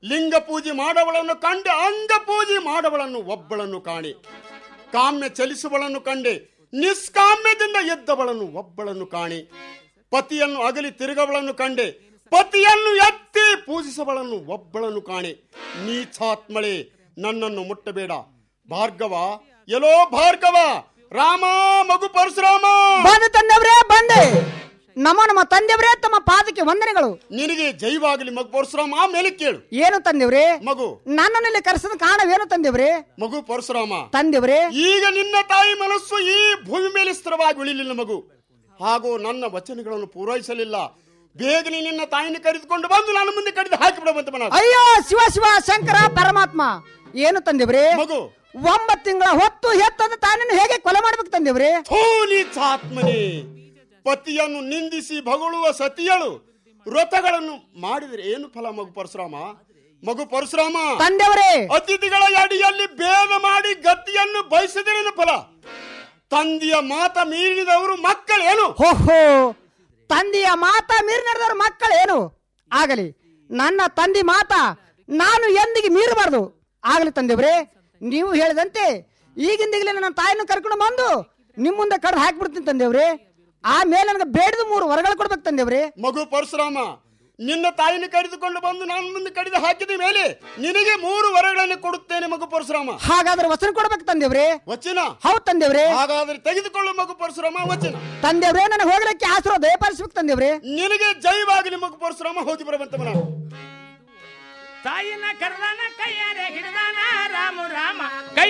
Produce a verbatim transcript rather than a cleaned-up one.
ಲಿಂಗ ಪೂಜೆ ಮಾಡವಳನ್ನು ಕಂಡೆ ಅಂಗ ಪೂಜೆ ಮಾಡವಳನ್ನು ಒಬ್ಬಳನ್ನು ಕಾಣೆ. ಕಾಮ್ಯ ಚಲಿಸುವಳನ್ನು ಕಂಡೆ ನಿಷ್ಕಾಮ್ಯದಿಂದ ಎದ್ದವಳನ್ನು ಒಬ್ಬಳನ್ನು ಕಾಣೆ. ಪತಿಯನ್ನು ಅಗಲಿ ತಿರುಗವಳನ್ನು ಕಂಡೆ ಪತಿಯನ್ನು ಎತ್ತಿ ಪೂಜಿಸವಳನ್ನು ಒಬ್ಬಳನ್ನು ಕಾಣೆ. ನೀಚಾತ್ಮಳೆ ನನ್ನನ್ನು ಮುಟ್ಟಬೇಡ ಭಾರ್ಗವ, ಎಲ್ಲೋ ಭಾರ್ಗವ, ರಾಮ ಮಗು ಪರಶುರಾಮ ಬಂದ ತಂದೆಯವರೇ, ಬಂದೆ. ನಮ್ಮ ನಮ್ಮ ತಂದೆಯವರೇ, ತಮ್ಮ ಪಾದಕ್ಕೆ ವಂದನೆಗಳು. ನಿನಗೆ ಜೈವಾಗಲಿ ಮಗು ಪರಶುರಾಮ. ಆಮೇಲೆ ಕೇಳು. ಏನು ತಂದೆಯವರೇ? ಮಗು, ನನ್ನಲ್ಲಿ ಕರೆಸದ ಕಾರಣವೇನು ತಂದೆಯವರೇ? ಮಗು ಪರಶುರಾಮ, ತಂದೆಯವರೇ, ಈಗ ನಿನ್ನ ತಾಯಿ ಮನಸ್ಸು ಈ ಭೂಮಿ ಮೇಲೆ ಸ್ಥಿರವಾಗಿ ಉಳಿಲಿಲ್ಲ ಮಗು. ಹಾಗೂ ನನ್ನ ವಚನಗಳನ್ನು ಪೂರೈಸಲಿಲ್ಲ. ಬೇಗನೆ ನಿನ್ನ ತಾಯಿನ ಕರೆದುಕೊಂಡು ಬಂದು ನನ್ನ ಮುಂದೆ ಕಡಿದು ಹಾಕಿಬಿಡುವಂತ ಮನ. ಅಯ್ಯೋ ಶಿವ ಶಿವ ಶಂಕರ ಪರಮಾತ್ಮ, ಏನು ತಂದೆಯವರೇ? ಮಗು, ಒಂಬತ್ತು ತಿಂಗಳ ಹೊತ್ತು ಹೆತ್ತದ ತಾನನ್ನು ಹೇಗೆ ಕೊಲೆ ಮಾಡ್ಬೇಕು ತಂದೆಯವರೇ? ನೀಚಾತ್ಮನೇ, ಪತಿಯನ್ನು ನಿಂದಿಸಿ ಭಗಳುವ ಸತಿಯಳು ವ್ರತಗಳನ್ನು ಮಾಡಿದರೆ ಏನು ಫಲ ಮಗು ಪರಶುರಾಮ? ಮಗು ಪರಶುರಾಮ, ತಂದೆಯವರೇ, ಅತಿಥಿಗಳ ಅಡಿಯಲ್ಲಿ ಭೇದ ಮಾಡಿ ಗತಿಯನ್ನು ಬಯಸಿದರೇನು ಫಲ? ತಂದೆಯ ಮಾತ ಮೀರಿದವರು ಮಕ್ಕಳೇನು? ಹೋಹೋ, ತಂದೆಯ ಮಾತ ಮೀರಿ ನಡೆದವರು ಮಕ್ಕಳೇನು? ಆಗಲಿ, ನನ್ನ ತಂದೆ ಮಾತ ನಾನು ಎಂದಿಗೆ ಮೀರಬಾರ್ದು. ಆಗಲಿ ತಂದೆಯವರೇ, ನೀವು ಹೇಳಿದಂತೆ ಈಗಿಂದೀಗಲೇ ನನ್ನ ತಾಯಿನ ಕರ್ಕೊಂಡು ಬಂದು ನಿಮ್ಮ ಮುಂದೆ ಕಡ್ದು ಹಾಕಿಬಿಡ್ತೀನಿ ತಂದೆಯವರೇ. ಆಮೇಲೆ ನನಗೆ ಬೇಡದ ಮೂರು ವರಗಳು ಕೊಡ್ಬೇಕು ತಂದೆಯವರೇ. ಮಗು ಪರಶುರಾಮ, ನಿನ್ನ ತಾಯಿನ ಕರೆದುಕೊಂಡು ಬಂದು ನಾನು ಮುಂದೆ ಕಡಿದು ಹಾಕಿದ ಮೇಲೆ ನಿನಗೆ ಮೂರು ವರಗಳನ್ನು ಕೊಡುತ್ತೇನೆ ಮಗು ಪರಶುರಾಮ. ಹಾಗಾದ್ರೆ ವಚನ ಕೊಡ್ಬೇಕು ತಂದೆಯವರೇ. ವಚನ? ಹೌದು ತಂದೆಯವರೇ. ಹಾಗಾದ್ರೆ ತೆಗೆದುಕೊಳ್ಳು ಮಗು ಪರಶುರಾಮ ವಚನ. ತಂದೆಯವರೇ, ನನಗೆ ಹೋಗ್ಲಿಕ್ಕೆ ಆಶೀರ್ವಾದ ದಯಪಾಲಿಸ್ಬೇಕು ತಂದೆಯವರೇ. ನಿನಗೆ ಜೈವಾಗಲಿ ಮಗು ಪರಶುರಾಮ, ಹೋಗಿ ಬರುವಂತ ಮನ. ತಾಯಿನ ಕರ್ದಾನ ಕೈಯಾರೆ ಹಿಡಿದಾನ ರಾಮ ರಾಮ ಕೈ